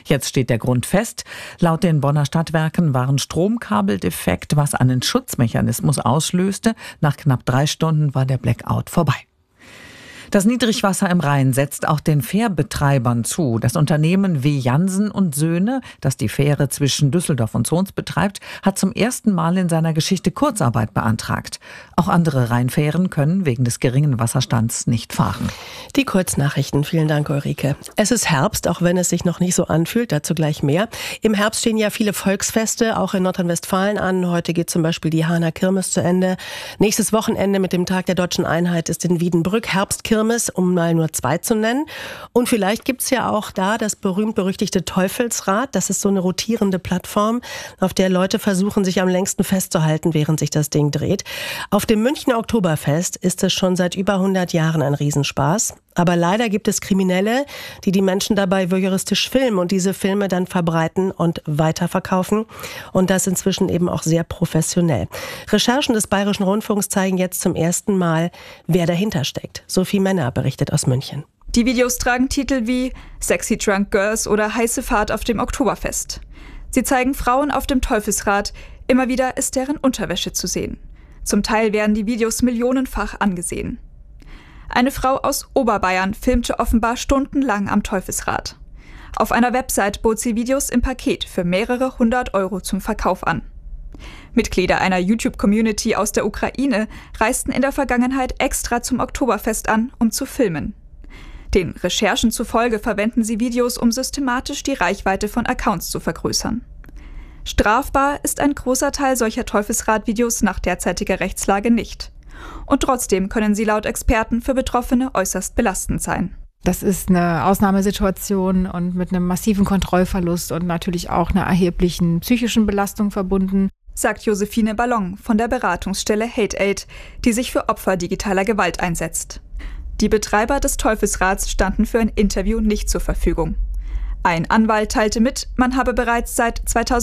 Jetzt steht der Grund fest. Laut den Bonner Stadtwerken war ein Stromkabeldefekt, was einen Schutzmechanismus auslöste. Nach knapp 3 Stunden war der Blackout vorbei. Das Niedrigwasser im Rhein setzt auch den Fährbetreibern zu. Das Unternehmen W. Jansen und Söhne, das die Fähre zwischen Düsseldorf und Zons betreibt, hat zum ersten Mal in seiner Geschichte Kurzarbeit beantragt. Auch andere Rheinfähren können wegen des geringen Wasserstands nicht fahren. Die Kurznachrichten. Vielen Dank, Ulrike. Es ist Herbst, auch wenn es sich noch nicht so anfühlt. Dazu gleich mehr. Im Herbst stehen ja viele Volksfeste, auch in Nordrhein-Westfalen an. Heute geht zum Beispiel die Hahner Kirmes zu Ende. Nächstes Wochenende mit dem Tag der Deutschen Einheit ist in Wiedenbrück Herbstkirmes, um mal nur 2 zu nennen. Und vielleicht gibt's ja auch da das berühmt-berüchtigte Teufelsrad. Das ist so eine rotierende Plattform, auf der Leute versuchen, sich am längsten festzuhalten, während sich das Ding dreht. Auf dem Münchner Oktoberfest ist es schon seit über 100 Jahren ein Riesenspaß. Aber leider gibt es Kriminelle, die die Menschen dabei voyeuristisch filmen und diese Filme dann verbreiten und weiterverkaufen. Und das inzwischen eben auch sehr professionell. Recherchen des Bayerischen Rundfunks zeigen jetzt zum ersten Mal, wer dahinter steckt. Sophie Männer berichtet aus München. Die Videos tragen Titel wie Sexy Drunk Girls oder Heiße Fahrt auf dem Oktoberfest. Sie zeigen Frauen auf dem Teufelsrad. Immer wieder ist deren Unterwäsche zu sehen. Zum Teil werden die Videos millionenfach angesehen. Eine Frau aus Oberbayern filmte offenbar stundenlang am Teufelsrad. Auf einer Website bot sie Videos im Paket für mehrere 100 € zum Verkauf an. Mitglieder einer YouTube-Community aus der Ukraine reisten in der Vergangenheit extra zum Oktoberfest an, um zu filmen. Den Recherchen zufolge verwenden sie Videos, um systematisch die Reichweite von Accounts zu vergrößern. Strafbar ist ein großer Teil solcher Teufelsrad-Videos nach derzeitiger Rechtslage nicht. Und trotzdem können sie laut Experten für Betroffene äußerst belastend sein. Das ist eine Ausnahmesituation und mit einem massiven Kontrollverlust und natürlich auch einer erheblichen psychischen Belastung verbunden, sagt Josephine Ballon von der Beratungsstelle Hate Aid, die sich für Opfer digitaler Gewalt einsetzt. Die Betreiber des Teufelsrads standen für ein Interview nicht zur Verfügung. Ein Anwalt teilte mit, man habe bereits seit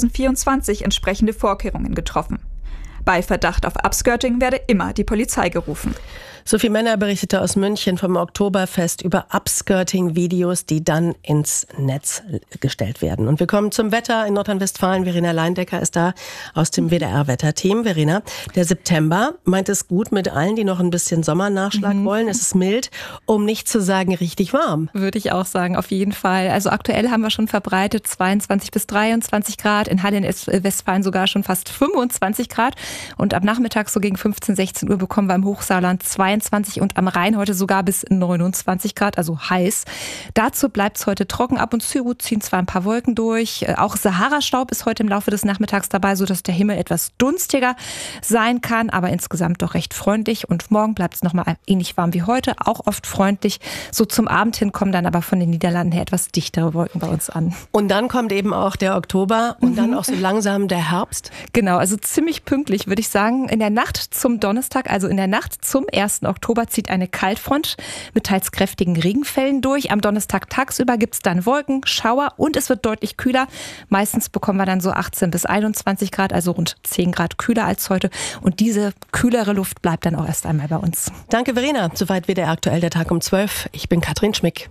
2024 entsprechende Vorkehrungen getroffen. Bei Verdacht auf Upskirting werde immer die Polizei gerufen. Sophie Männer berichtete aus München vom Oktoberfest über Upskirting-Videos, die dann ins Netz gestellt werden. Und wir kommen zum Wetter in Nordrhein-Westfalen. Verena Leindecker ist da aus dem WDR-Wetterteam. Verena, der September meint es gut mit allen, die noch ein bisschen Sommernachschlag wollen. Es ist mild, um nicht zu sagen richtig warm. Würde ich auch sagen, auf jeden Fall. Also aktuell haben wir schon verbreitet 22 bis 23 Grad. In Halle in Westfalen sogar schon fast 25 Grad. Und ab Nachmittag so gegen 15, 16 Uhr bekommen wir im Hochsauerland 22 und am Rhein heute sogar bis 29 Grad, also heiß. Dazu bleibt es heute trocken. Ab und zu ziehen zwar ein paar Wolken durch. Auch Sahara-Staub ist heute im Laufe des Nachmittags dabei, sodass der Himmel etwas dunstiger sein kann, aber insgesamt doch recht freundlich. Und morgen bleibt es nochmal ähnlich warm wie heute, auch oft freundlich. So zum Abend hin kommen dann aber von den Niederlanden her etwas dichtere Wolken bei uns an. Und dann kommt eben auch der Oktober und dann auch so langsam der Herbst. Genau, also ziemlich pünktlich, würde ich sagen. In der Nacht zum Donnerstag, also in der Nacht zum 1. Oktober zieht eine Kaltfront mit teils kräftigen Regenfällen durch. Am Donnerstag tagsüber gibt es dann Wolken, Schauer und es wird deutlich kühler. Meistens bekommen wir dann so 18 bis 21 Grad, also rund 10 Grad kühler als heute. Und diese kühlere Luft bleibt dann auch erst einmal bei uns. Danke, Verena. Soweit WDR aktuell der Tag um 12. Ich bin Katrin Schmick.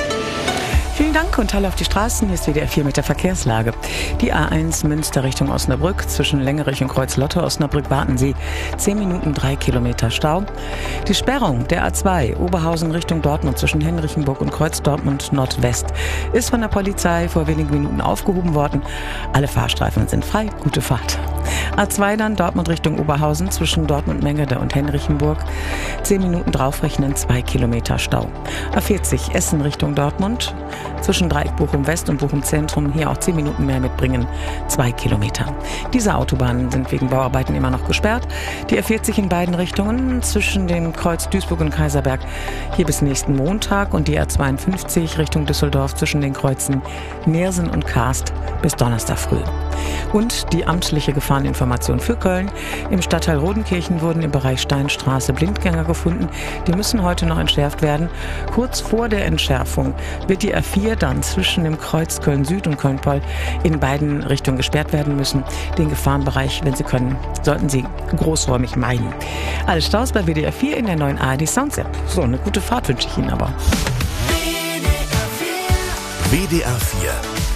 Vielen Dank und Hallo auf die Straßen. Hier ist WDR 4 mit der Verkehrslage. Die A1 Münster Richtung Osnabrück. Zwischen Längerich und Kreuz-Lotte Osnabrück warten Sie 10 Minuten 3 Kilometer Stau. Die Sperrung der A2 Oberhausen Richtung Dortmund zwischen Henrichenburg und Kreuz Dortmund Nordwest ist von der Polizei vor wenigen Minuten aufgehoben worden. Alle Fahrstreifen sind frei. Gute Fahrt. A2 dann Dortmund Richtung Oberhausen zwischen Dortmund Mengede und Henrichenburg. 10 Minuten draufrechnen, 2 Kilometer Stau. A40 Essen Richtung Dortmund. Zwischen Dreieck Bochum West und Bochum Zentrum hier auch 10 Minuten mehr mitbringen, 2 Kilometer. Diese Autobahnen sind wegen Bauarbeiten immer noch gesperrt. Die A40 in beiden Richtungen zwischen dem Kreuz Duisburg und Kaiserberg hier bis nächsten Montag und die A52 Richtung Düsseldorf zwischen den Kreuzen Neersen und Karst bis Donnerstag früh. Und die amtliche Gefahreninformation für Köln. Im Stadtteil Rodenkirchen wurden im Bereich Steinstraße Blindgänger gefunden. Die müssen heute noch entschärft werden. Kurz vor der Entschärfung wird die A4 dann zwischen dem Kreuz Köln Süd und Köln-Poll in beiden Richtungen gesperrt werden müssen. Den Gefahrenbereich, wenn Sie können, sollten Sie großräumig meiden. Alle Staus bei WDR 4 in der neuen ARD Sounds App. So, eine gute Fahrt wünsche ich Ihnen aber. WDR 4